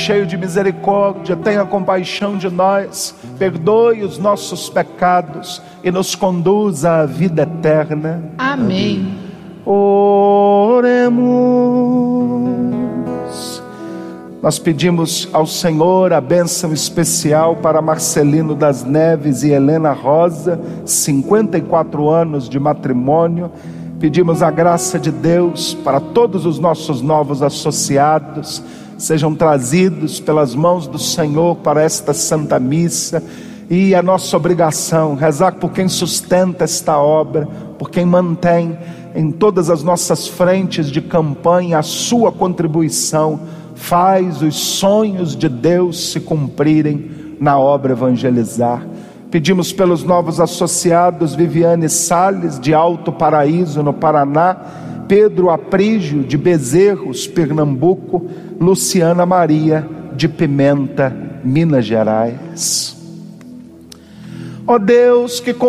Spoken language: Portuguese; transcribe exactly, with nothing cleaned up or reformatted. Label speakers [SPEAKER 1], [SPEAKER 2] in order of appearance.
[SPEAKER 1] cheio de misericórdia, tenha compaixão de nós, perdoe os nossos pecados e nos conduza à vida eterna.
[SPEAKER 2] Amém.
[SPEAKER 1] Oremos. Nós pedimos ao Senhor a bênção especial para Marcelino das Neves e Helena Rosa, cinquenta e quatro anos de matrimônio. Pedimos a graça de Deus para todos os nossos novos associados, sejam trazidos pelas mãos do Senhor para esta Santa Missa. E a nossa obrigação, rezar por quem sustenta esta obra, por quem mantém em todas as nossas frentes de campanha a sua contribuição, faz os sonhos de Deus se cumprirem na obra Evangelizar. Pedimos pelos novos associados: Viviane Salles, de Alto Paraíso, no Paraná; Pedro Aprígio, de Bezerros, Pernambuco; Luciana Maria, de Pimenta, Minas Gerais. Ó Deus, que